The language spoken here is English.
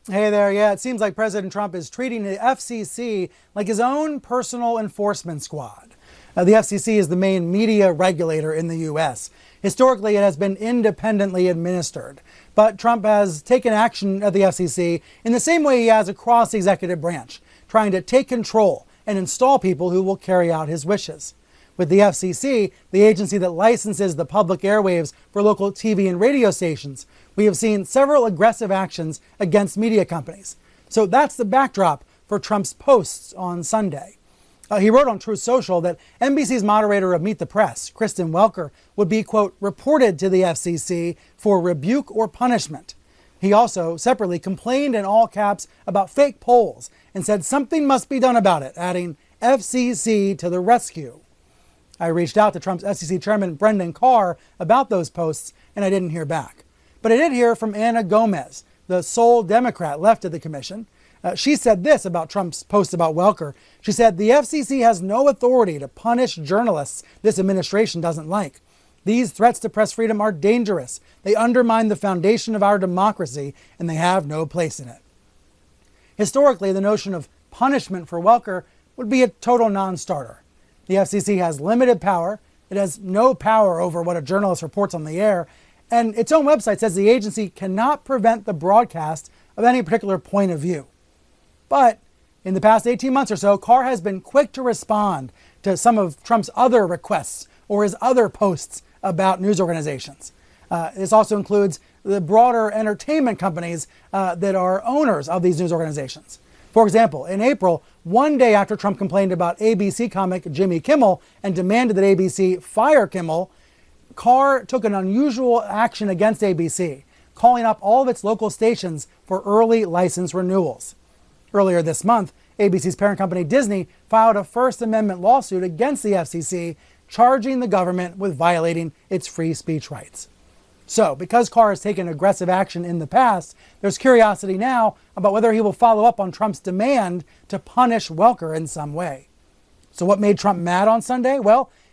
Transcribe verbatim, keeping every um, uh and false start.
Hey there, yeah, it seems like President Trump is treating the F C C like his own personal enforcement squad. Uh, the F C C is the main media regulator in the U S. Historically, it has been independently administered, but Trump has taken action at the F C C in the same way he has across the executive branch, trying to take control and install people who will carry out his wishes. With the F C C, the agency that licenses the public airwaves for local T V and radio stations, we have seen several aggressive actions against media companies. So that's the backdrop for Trump's posts on Sunday. Uh, he wrote on Truth Social that N B C's moderator of Meet the Press, Kristen Welker, would be, quote, reported to the F C C for rebuke or punishment. He also separately complained in all caps about fake polls and said something must be done about it, adding F C C to the rescue. I reached out to Trump's F C C chairman Brendan Carr about those posts, and I didn't hear back. But I did hear from Anna Gomez, the sole Democrat left at the commission. Uh, she said this about Trump's post about Welker. She said, the F C C has no authority to punish journalists this administration doesn't like. These threats to press freedom are dangerous. They undermine the foundation of our democracy, and they have no place in it. Historically, the notion of punishment for Welker would be a total non-starter. The F C C has limited power. It has no power over what a journalist reports on the air. And its own website says the agency cannot prevent the broadcast of any particular point of view. But in the past eighteen months or so, Carr has been quick to respond to some of Trump's other requests or his other posts about news organizations. Uh, this also includes the broader entertainment companies uh, that are owners of these news organizations. For example, in April, one day after Trump complained about A B C comic Jimmy Kimmel and demanded that A B C fire Kimmel, Carr took an unusual action against A B C, calling up all of its local stations for early license renewals. Earlier this month, A B C's parent company Disney filed a First Amendment lawsuit against the F C C, charging the government with violating its free speech rights. So, because Carr has taken aggressive action in the past, there's curiosity now about whether he will follow up on Trump's demand to punish Welker in some way. So what made Trump mad on Sunday? Well,